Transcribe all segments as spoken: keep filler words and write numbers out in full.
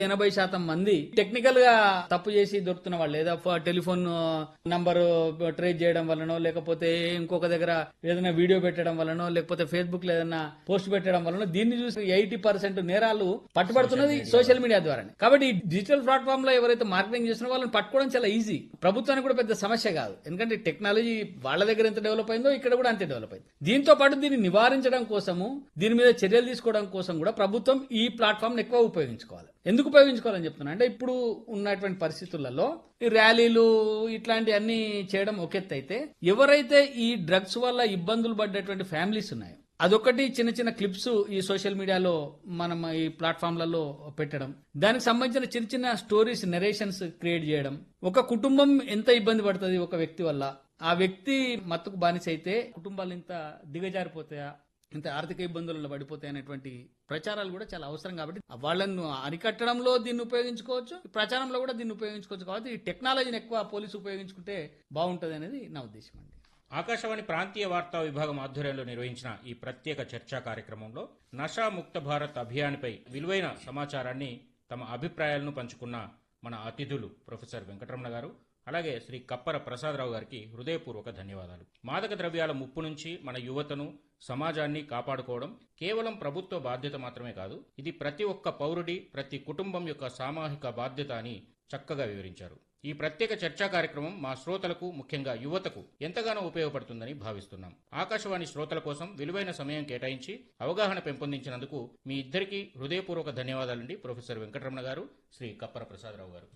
ఎనభై శాతం మంది టెక్నికల్ గా తప్పు చేసి దొరుకుతున్న వాళ్ళు లేదా టెలిఫోన్ నంబర్ ట్రేస్ చేయడం వల్లనో లేకపోతే ఇంకొక దగ్గర ఏదైనా వీడియో పెట్టడం వల్లనో లేకపోతే ఫేస్బుక్ లో ఏదైనా పోస్ట్ పెట్టడం వల్లనో దీన్ని చూసి ఎయిటీ పర్సెంట్ నేరాలు పట్టుబడుతున్నది సోషల్ మీడియా ద్వారానే. కాబట్టి ఈ డిజిటల్ ప్లాట్ఫామ్ లో ఎవరైతే మార్కెటింగ్ చేస్తున్నారో వాళ్ళని పట్టుకోవడం చాలా ఈజీ. ప్రభుత్వానికి కూడా పెద్ద సమస్య కాదు, ఎందుకంటే టెక్నాలజీ వాళ్ళ దగ్గర ఎంత డెవలప్ అయిందో ఇక్కడ కూడా అంతే డెవలప్ అయింది. దీంతో పాటు దీన్ని నివారించడం కోసము దీని మీద చర్యలు తీసుకోవడం కోసం కూడా ప్రభుత్వం ఈ ప్లాట్ఫామ్ ఎక్కువ ఉపయోగించుకోవాలి. ఎందుకు ఉపయోగించుకోవాలని చెప్తున్నా అంటే ఇప్పుడు ఉన్నటువంటి పరిస్థితులలో ఈ ర్యాలీలు ఇట్లాంటి అన్ని చేయడం ఒక ఎత్తు అయితే, ఎవరైతే ఈ డ్రగ్స్ వల్ల ఇబ్బందులు పడ్డటువంటి ఫ్యామిలీస్ ఉన్నాయో అదొకటి చిన్న చిన్న క్లిప్స్ ఈ సోషల్ మీడియాలో మనం ఈ ప్లాట్ఫామ్లలో పెట్టడం, దానికి సంబంధించిన చిన్న చిన్న స్టోరీస్ నెరేషన్స్ క్రియేట్ చేయడం, ఒక కుటుంబం ఎంత ఇబ్బంది పడుతుంది ఒక వ్యక్తి వల్ల, ఆ వ్యక్తి మత్తుకు బానిస అయితే కుటుంబాలు ఇంత దిగజారిపోతాయా, ఇంత ఆర్థిక ఇబ్బందులలో పడిపోతాయి అనేటువంటి ప్రచారాలు కూడా చాలా అవసరం. కాబట్టి వాళ్ళను అరికట్టడంలో దీన్ని ఉపయోగించుకోవచ్చు, ప్రచారంలో కూడా దీన్ని ఉపయోగించుకోవచ్చు. కాబట్టి ఈ టెక్నాలజీని ఎక్కువ పోలీసు ఉపయోగించుకుంటే బాగుంటుంది అనేది నా ఉద్దేశం అండి. ఆకాశవాణి ప్రాంతీయ వార్తా విభాగం ఆధ్వర్యంలో నిర్వహించిన ఈ ప్రత్యేక చర్చా కార్యక్రమంలో నషా ముక్త భారత్ అభియాన్పై విలువైన సమాచారాన్ని తమ అభిప్రాయాలను పంచుకున్న మన అతిథులు ప్రొఫెసర్ వెంకటరమణ గారు, అలాగే శ్రీ కప్పర ప్రసాదరావు గారికి హృదయపూర్వక ధన్యవాదాలు. మాదక ద్రవ్యాల ముప్పు నుంచి మన యువతను, సమాజాన్ని కాపాడుకోవడం కేవలం ప్రభుత్వ బాధ్యత మాత్రమే కాదు, ఇది ప్రతి ఒక్క పౌరుడి, ప్రతి కుటుంబం యొక్క సామూహిక బాధ్యత అని చక్కగా వివరించారు. ఈ ప్రత్యేక చర్చా కార్యక్రమం మా శ్రోతలకు, ముఖ్యంగా యువతకు ఎంతగానో ఉపయోగపడుతుందని భావిస్తున్నాం. ఆకాశవాణి శ్రోతల కోసం విలువైన సమయం కేటాయించి అవగాహన పెంపొందించినందుకు మీ ఇద్దరికీ హృదయపూర్వక ధన్యవాదాలండి. ప్రొఫెసర్ వెంకటరమణ గారు, శ్రీ కప్పర ప్రసాదరావు గారు.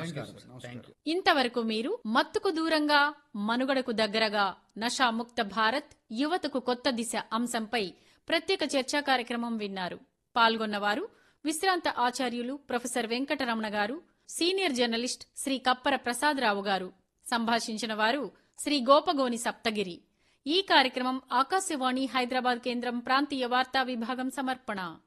ఇంతవరకు మీరు మత్తుకు దూరంగా, మనుగడకు దగ్గరగా నషా ముక్త భారత్, యువతకు కొత్త దిశ అంశంపై ప్రత్యేక చర్చా కార్యక్రమం విన్నారు. పాల్గొన్నవారు విశ్రాంత ఆచార్యులు ప్రొఫెసర్ వెంకటరమణ గారు, సీనియర్ జర్నలిస్ట్ శ్రీ కప్పర ప్రసాదరావు గారు. సంభాషించిన వారు శ్రీ గోపగోని సప్తగిరి. ఈ కార్యక్రమం ఆకాశవాణి హైదరాబాద్ కేంద్రం ప్రాంతీయ వార్తా విభాగం సమర్పణ.